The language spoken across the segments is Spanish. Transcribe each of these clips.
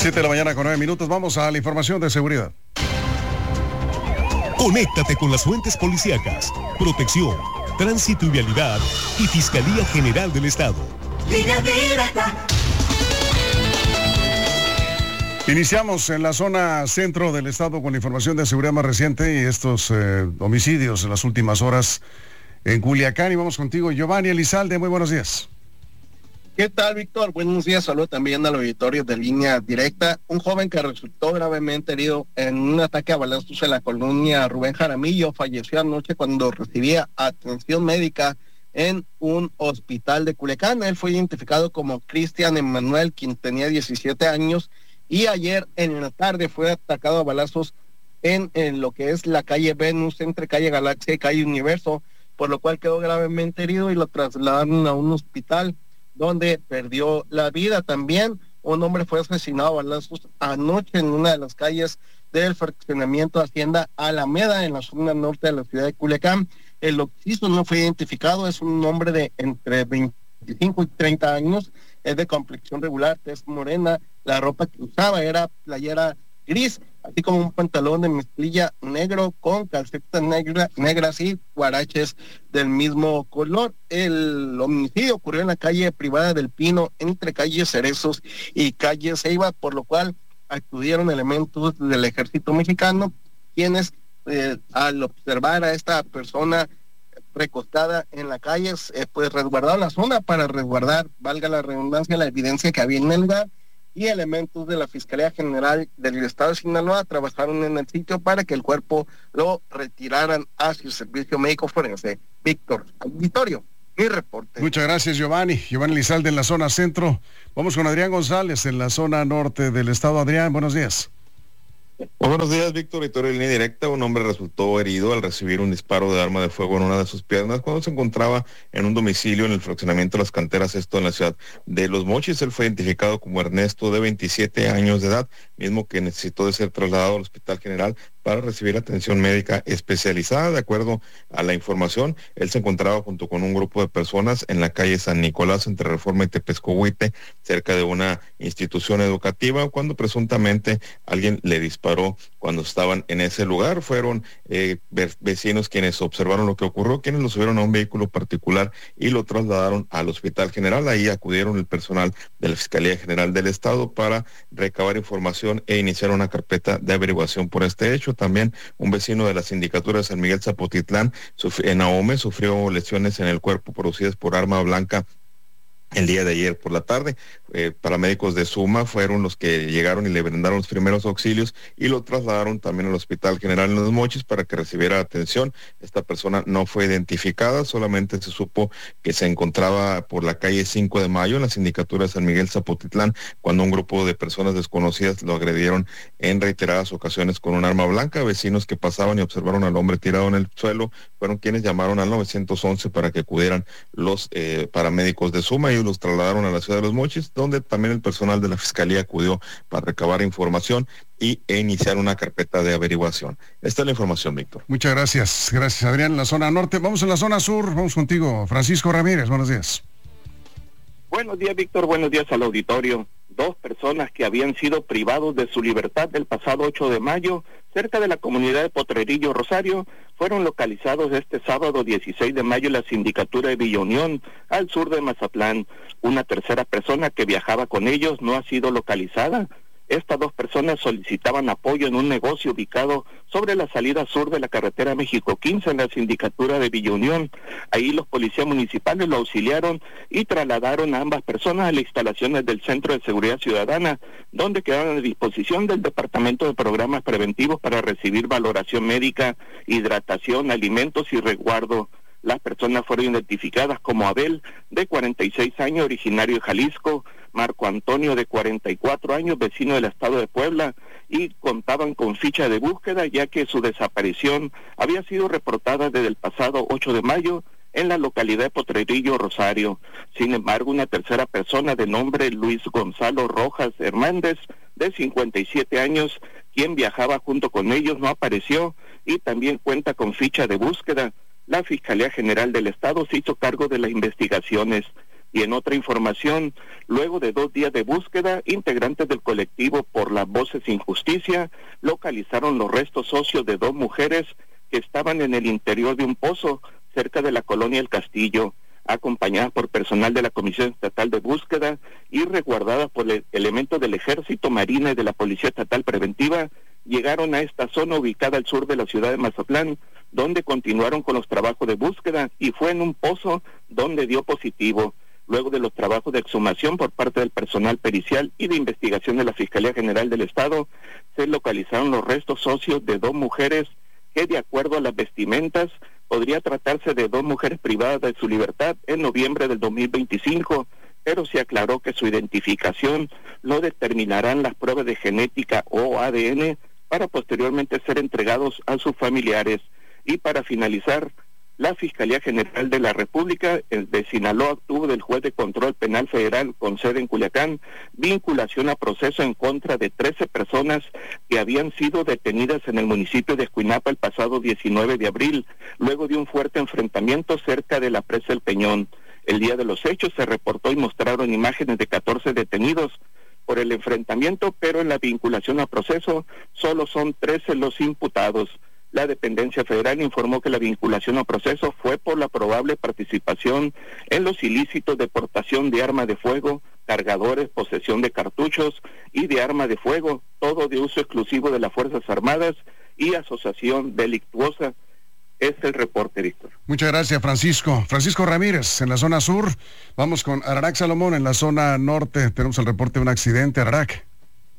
7 de la mañana con 9 minutos. Vamos a la información de seguridad. Conéctate con las fuentes policíacas, protección, tránsito y vialidad y Fiscalía General del Estado. Línea directa. Iniciamos en la zona centro del estado con la información de seguridad más reciente y estos homicidios en las últimas horas en Culiacán. Y vamos contigo, Giovanni Elizalde. Muy buenos días. ¿Qué tal, Víctor? Buenos días, saludos también al auditorio de Línea Directa. Un joven que resultó gravemente herido en un ataque a balazos en la colonia Rubén Jaramillo falleció anoche cuando recibía atención médica en un hospital de Culiacán. Él fue identificado como Cristian Emanuel, quien tenía 17 años, y ayer en la tarde fue atacado a balazos en lo que es la calle Venus, entre calle Galaxia y calle Universo, por lo cual quedó gravemente herido y lo trasladaron a un hospital donde perdió la vida. También un hombre fue asesinado a balazos anoche en una de las calles del fraccionamiento Hacienda Alameda, en la zona norte de la ciudad de Culiacán. El occiso no fue identificado, es un hombre de entre 25 y 30 años, es de complexión regular, tez morena, la ropa que usaba era playera gris, así como un pantalón de mezclilla negro con calcetas negras y guaraches del mismo color. El homicidio ocurrió en la calle privada del Pino, entre calle Cerezos y calle Ceiba, por lo cual acudieron elementos del ejército mexicano, quienes al observar a esta persona recostada en la calle, pues resguardaron la zona para resguardar, valga la redundancia, la evidencia que había en el lugar, y elementos de la Fiscalía General del Estado de Sinaloa trabajaron en el sitio para que el cuerpo lo retiraran hacia el servicio médico forense. Víctor, auditorio, mi reporte. Muchas gracias, Giovanni. Giovanni Elizalde en la zona centro. Vamos con Adrián González en la zona norte del estado. Adrián, buenos días. Muy buenos días, Víctor. Auditorio de Línea Directa. Un hombre resultó herido al recibir un disparo de arma de fuego en una de sus piernas cuando se encontraba en un domicilio en el fraccionamiento de Las Canteras, esto en la ciudad de Los Mochis. Él fue identificado como Ernesto, de 27 años de edad, mismo que necesitó de ser trasladado al Hospital General para recibir atención médica especializada. De acuerdo a la información, él se encontraba junto con un grupo de personas en la calle San Nicolás, entre Reforma y Tepezcohuite, cerca de una institución educativa, cuando presuntamente alguien le disparó cuando estaban en ese lugar. Fueron vecinos quienes observaron lo que ocurrió, quienes lo subieron a un vehículo particular y lo trasladaron al Hospital General. Ahí acudieron el personal de la Fiscalía General del Estado para recabar información e iniciar una carpeta de averiguación por este hecho. También un vecino de la sindicatura de San Miguel Zapotitlán, en Ahome, sufrió lesiones en el cuerpo producidas por arma blanca el día de ayer por la tarde. Paramédicos de Suma fueron los que llegaron y le brindaron los primeros auxilios y lo trasladaron también al Hospital General en Los Mochis para que recibiera atención. Esta persona no fue identificada, solamente se supo que se encontraba por la calle 5 de Mayo en la sindicatura de San Miguel Zapotitlán cuando un grupo de personas desconocidas lo agredieron en reiteradas ocasiones con un arma blanca. Vecinos que pasaban y observaron al hombre tirado en el suelo fueron quienes llamaron al 911 para que acudieran los paramédicos de Suma y los trasladaron a la ciudad de Los Mochis, donde también el personal de la Fiscalía acudió para recabar información e iniciar una carpeta de averiguación. Esta es la información, Víctor. Muchas gracias. Gracias, Adrián, en la zona norte. Vamos a la zona sur. Vamos contigo, Francisco Ramírez. Buenos días. Buenos días, Víctor. Buenos días al auditorio. 2 personas que habían sido privados de su libertad el pasado 8 de mayo, cerca de la comunidad de Potrerillo, Rosario, fueron localizados este sábado 16 de mayo en la sindicatura de Villa Unión, al sur de Mazatlán. Una tercera persona que viajaba con ellos no ha sido localizada. Estas 2 personas solicitaban apoyo en un negocio ubicado sobre la salida sur de la carretera México 15 en la sindicatura de Villa Unión. Ahí los policías municipales lo auxiliaron y trasladaron a ambas personas a las instalaciones del Centro de Seguridad Ciudadana, donde quedaron a disposición del Departamento de Programas Preventivos para recibir valoración médica, hidratación, alimentos y resguardo. Las personas fueron identificadas como Abel, de 46 años, originario de Jalisco, Marco Antonio, de 44 años, vecino del estado de Puebla, y contaban con ficha de búsqueda, ya que su desaparición había sido reportada desde el pasado 8 de mayo en la localidad de Potrerillo, Rosario. Sin embargo, una tercera persona de nombre Luis Gonzalo Rojas Hernández, de 57 años, quien viajaba junto con ellos, no apareció y también cuenta con ficha de búsqueda. La Fiscalía General del Estado se hizo cargo de las investigaciones Y en otra información, luego de 2 días de búsqueda, integrantes del colectivo Por las Voces sin Justicia localizaron los restos óseos de 2 mujeres que estaban en el interior de un pozo cerca de la colonia El Castillo, acompañadas por personal de la Comisión Estatal de Búsqueda y resguardadas por elementos del Ejército, Marina y de la Policía Estatal Preventiva. Llegaron a esta zona ubicada al sur de la ciudad de Mazatlán, donde continuaron con los trabajos de búsqueda, y fue en un pozo donde dio positivo. Luego de los trabajos de exhumación por parte del personal pericial y de investigación de la Fiscalía General del Estado, se localizaron los restos óseos de 2 mujeres que, de acuerdo a las vestimentas, podría tratarse de 2 mujeres privadas de su libertad en noviembre del 2025, pero se aclaró que su identificación lo determinarán las pruebas de genética o ADN para posteriormente ser entregados a sus familiares. Y para finalizar, la Fiscalía General de la República de Sinaloa obtuvo del juez de control penal federal con sede en Culiacán vinculación a proceso en contra de 13 personas que habían sido detenidas en el municipio de Escuinapa el pasado 19 de abril, luego de un fuerte enfrentamiento cerca de la presa El Peñón. El día de los hechos se reportó y mostraron imágenes de 14 detenidos por el enfrentamiento, pero en la vinculación a proceso solo son 13 los imputados. La dependencia federal informó que la vinculación a proceso fue por la probable participación en los ilícitos de portación de arma de fuego, cargadores, posesión de cartuchos y de arma de fuego, todo de uso exclusivo de las Fuerzas Armadas, y asociación delictuosa. Es el reporte, Víctor. Muchas gracias, Francisco. Francisco Ramírez, en la zona sur. Vamos con Ararac Salomón, en la zona norte. Tenemos el reporte de un accidente. Ararac.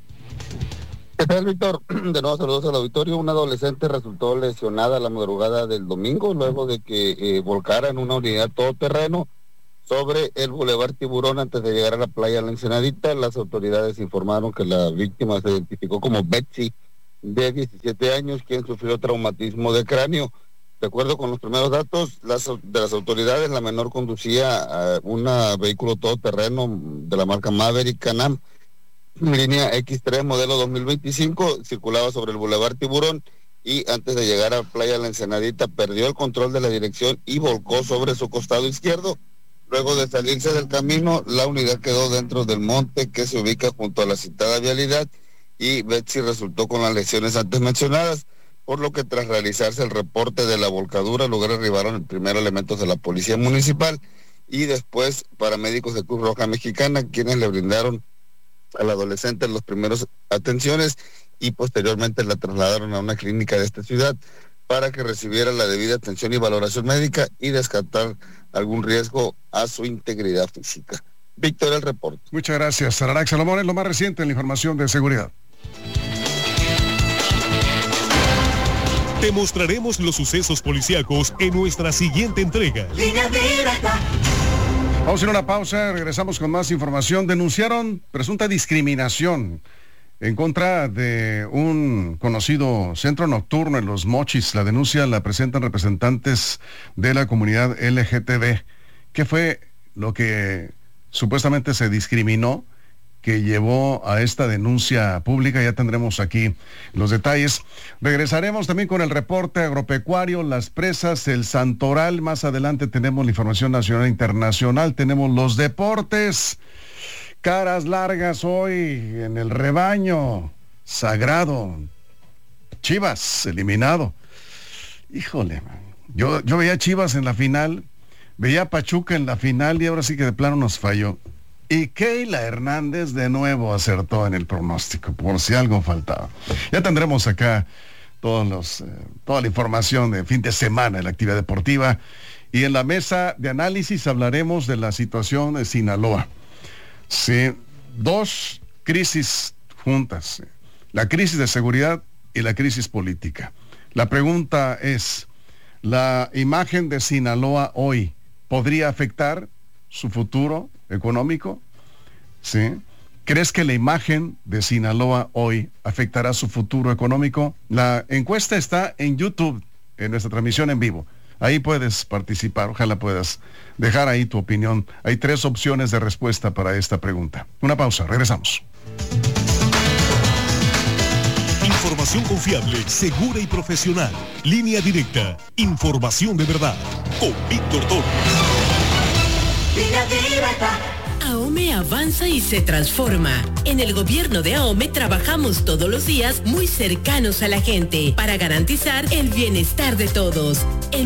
¿Qué tal, Víctor? De nuevo, saludos al auditorio. Una adolescente resultó lesionada la madrugada del domingo luego de que volcara en una unidad todoterreno sobre el Boulevard Tiburón antes de llegar a la playa La Ensenadita. Las autoridades informaron que la víctima se identificó como Betsy, de 17 años, quien sufrió traumatismo de cráneo. De acuerdo con los primeros datos de las autoridades, la menor conducía a un vehículo todoterreno de la marca Maverick Can-Am, línea X3 modelo 2025, circulaba sobre el Boulevard Tiburón y antes de llegar a Playa La Ensenadita perdió el control de la dirección y volcó sobre su costado izquierdo. Luego de salirse del camino, la unidad quedó dentro del monte que se ubica junto a la citada vialidad y Betsy resultó con las lesiones antes mencionadas, por lo que tras realizarse el reporte de la volcadura, al lugar arribaron primero elementos de la Policía Municipal y después paramédicos de Cruz Roja Mexicana, quienes le brindaron al adolescente los primeros atenciones y posteriormente la trasladaron a una clínica de esta ciudad para que recibiera la debida atención y valoración médica y descartar algún riesgo a su integridad física. Víctor, el reporte. Muchas gracias. Ararac Salomón es lo más reciente en la información de seguridad. Te mostraremos los sucesos policíacos en nuestra siguiente entrega. Línea Directa. Vamos a ir a una pausa, regresamos con más información. Denunciaron presunta discriminación en contra de un conocido centro nocturno en Los Mochis. La denuncia la presentan representantes de la comunidad LGTB. ¿Qué fue lo que supuestamente se discriminó que llevó a esta denuncia pública? Ya tendremos aquí los detalles. Regresaremos también con el reporte agropecuario, las presas, el Santoral. Más adelante tenemos la información nacional e internacional. Tenemos los deportes. Caras largas hoy en el rebaño sagrado. Chivas, eliminado. Híjole, man. Yo veía a Chivas en la final, veía a Pachuca en la final y ahora sí que de plano nos falló. Y Keila Hernández de nuevo acertó en el pronóstico, por si algo faltaba. Ya tendremos acá toda la información de fin de semana en la actividad deportiva. Y en la mesa de análisis hablaremos de la situación de Sinaloa. Sí, 2 crisis juntas. La crisis de seguridad y la crisis política. La pregunta es, ¿la imagen de Sinaloa hoy podría afectar su futuro económico? ¿Sí? ¿Crees que la imagen de Sinaloa hoy afectará su futuro económico? La encuesta está en YouTube, en nuestra transmisión en vivo. Ahí puedes participar, ojalá puedas dejar ahí tu opinión. Hay 3 opciones de respuesta para esta pregunta. Una pausa, regresamos. Información confiable, segura y profesional. Línea Directa. Información de verdad. Con Víctor Torres. Línea Directa. AOME avanza y se transforma. En el gobierno de AOME trabajamos todos los días muy cercanos a la gente para garantizar el bienestar de todos.